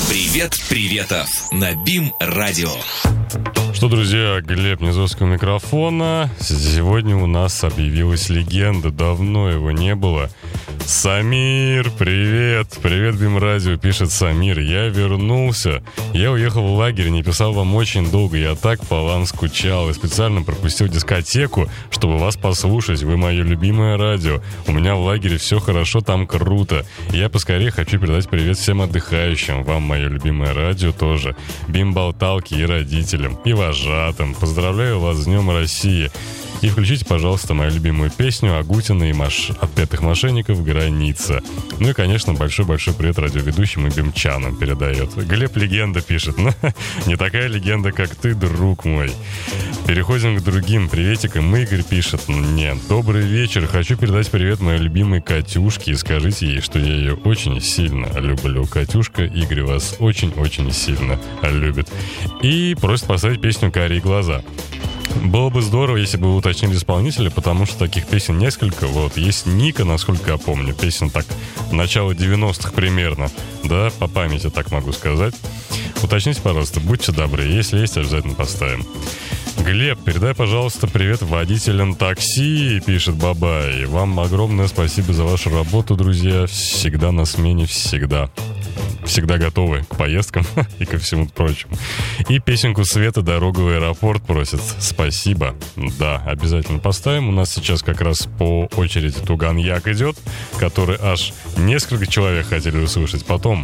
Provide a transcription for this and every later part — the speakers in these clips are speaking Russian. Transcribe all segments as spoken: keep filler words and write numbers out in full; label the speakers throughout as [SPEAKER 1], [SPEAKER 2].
[SPEAKER 1] Привет, приветов на БИМ-радио.
[SPEAKER 2] Что, друзья, Глеб Низовский у микрофона. Сегодня у нас объявилась легенда, давно его не было. Самир, привет! Привет, БИМ-радио, пишет Самир. Я вернулся. Я уехал в лагерь, не писал вам очень долго. Я так по вам скучал и специально пропустил дискотеку, чтобы вас послушать. Вы мое любимое радио. У меня в лагере все хорошо, там круто. Я поскорее хочу передать привет всем отдыхающим. Вам мое любимое радио тоже. БИМ-болталки и родителям, и вожатым. Поздравляю вас с Днем России. И включите, пожалуйста, мою любимую песню Агутина и Маш... «Отпетых мошенников. Граница». Ну и, конечно, большой-большой привет радиоведущим и бимчанам передает. Глеб легенда пишет. Но не такая легенда, как ты, друг мой. Переходим к другим приветикам. Игорь пишет. Нет, добрый вечер. Хочу передать привет моей любимой Катюшке и скажите ей, что я ее очень сильно люблю. Катюшка, Игорь вас очень-очень сильно любит. И просит поставить песню «Карие глаза». Было бы здорово, если бы вы уточнили исполнителя, потому что таких песен несколько. Вот, есть Ника, насколько я помню, песен так, начало девяностых примерно. Да, по памяти так могу сказать. Уточните, пожалуйста, будьте добры, если есть, обязательно поставим. Глеб, передай, пожалуйста, привет водителям такси, пишет Бабай. Вам огромное спасибо за вашу работу, друзья. Всегда на смене, всегда. Всегда готовы к поездкам и ко всему прочему. И песенку Света «Дорога в аэропорт» просит. Спасибо. Да, обязательно поставим. У нас сейчас как раз по очереди Туган-Як идет, который аж несколько человек хотели услышать. Потом...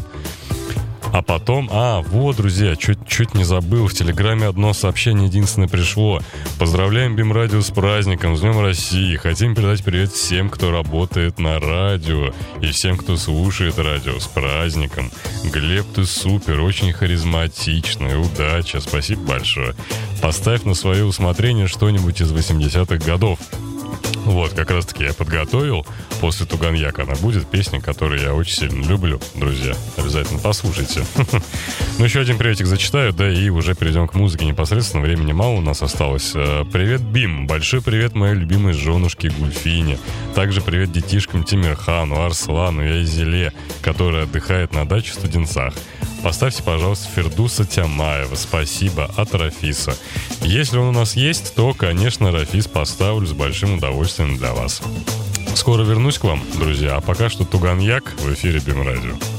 [SPEAKER 2] А потом, а, вот, друзья, чуть, чуть не забыл, в Телеграме одно сообщение единственное пришло. Поздравляем БИМ-радио с праздником, с Днем России. Хотим передать привет всем, кто работает на радио, и всем, кто слушает радио, с праздником. Глеб, ты супер, очень харизматичный, удачи, спасибо большое. Поставь на свое усмотрение что-нибудь из восьмидесятых годов. Вот, как раз-таки я подготовил. После Туган-Яка она будет песня, которую я очень сильно люблю, друзья. Обязательно послушайте. Ну, еще один приветик зачитаю, да, и уже перейдем к музыке непосредственно. Времени мало у нас осталось. Привет, БИМ. Большой привет моей любимой женушке Гульфине. Также привет детишкам Тимирхану, Арслану и Айзеле, который отдыхает на даче в Студенцах. Поставьте, пожалуйста, Фердуса Тямаева. Спасибо от Рафиса. Если он у нас есть, то, конечно, Рафис поставлю с большим удовольствием для вас. Скоро вернусь к вам, друзья. А пока что Туган-Як в эфире БИМ-радио.